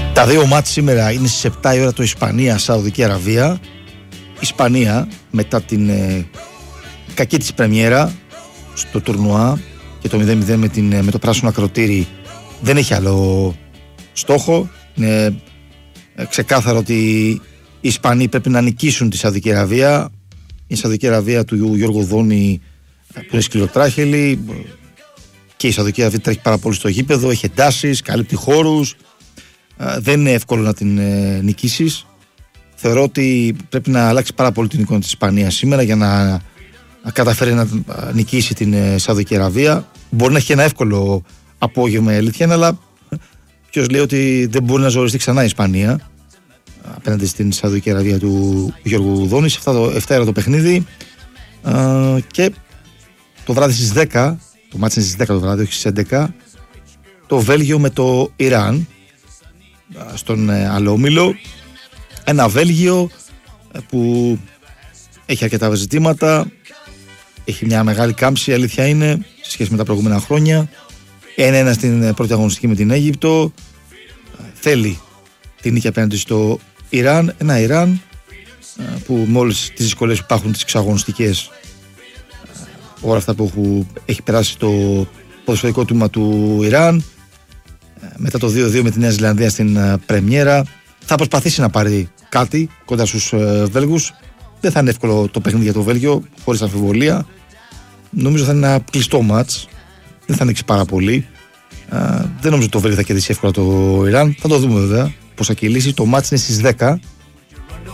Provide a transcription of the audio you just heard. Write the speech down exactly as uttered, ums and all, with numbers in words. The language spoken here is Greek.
Τα δύο μάτς σήμερα είναι στις επτά η ώρα το Ισπανία-Σαουδική Αραβία. Ισπανία μετά την ε, κακή της πρεμιέρα στο τουρνουά και το μηδέν μηδέν με, την, με το πράσινο ακροτήρι δεν έχει άλλο στόχο. Είναι ε, ξεκάθαρο ότι οι Ισπανοί πρέπει να νικήσουν τη Σαουδική Αραβία. Η Σαουδική Αραβία του Γιώργου Δόνη που είναι σκληροτράχελη και η Σαουδική Αραβία τρέχει πάρα πολύ στο γήπεδο, έχει εντάσεις, καλύπτει χώρους. Δεν είναι εύκολο να την ε, νικήσεις. Θεωρώ ότι πρέπει να αλλάξει πάρα πολύ την εικόνα της Ισπανίας σήμερα για να, να καταφέρει να νικήσει την ε, Σαουδική Αραβία. Μπορεί να έχει ένα εύκολο απόγευμα, η αλήθεια είναι, αλλά ποιος λέει ότι δεν μπορεί να ζοριστεί ξανά η Ισπανία απέναντι στην Σαουδική Αραβία του Γιώργου Δόνη. εφτά ώρα το παιχνίδι α, και το βράδυ στις δέκα, το μάτς είναι στις δέκα το βράδυ, όχι στις έντεκα, το Βέλγιο με το Ιράν στον Αλόμιλο. Ένα Βέλγιο που έχει αρκετά ζητήματα, έχει μια μεγάλη κάμψη, η αλήθεια είναι, σε σχέση με τα προηγούμενα χρόνια. Ένα-ένα στην πρώτη αγωνιστική με την Αίγυπτο, θέλει την νίκη απέναντι στο Ιράν. Ένα Ιράν που με όλες τις δυσκολίες που υπάρχουν τις εξαγωνιστικές, όλα αυτά που έχουν, έχει περάσει το ποδοσφαιρικό τμήμα του Ιράν, μετά το δύο δύο με τη Νέα Ζηλανδία στην πρεμιέρα, θα προσπαθήσει να πάρει κάτι κοντά στους Βέλγους. Δεν θα είναι εύκολο το παιχνίδι για το Βέλγιο, χωρίς αμφιβολία. Νομίζω θα είναι ένα κλειστό μάτς, δεν θα ανοίξει πάρα πολύ. Δεν νομίζω ότι το Βέλγιο θα κερδίσει εύκολα το Ιράν. Θα το δούμε βέβαια πώς θα κυλήσει. Το μάτς είναι στις δέκα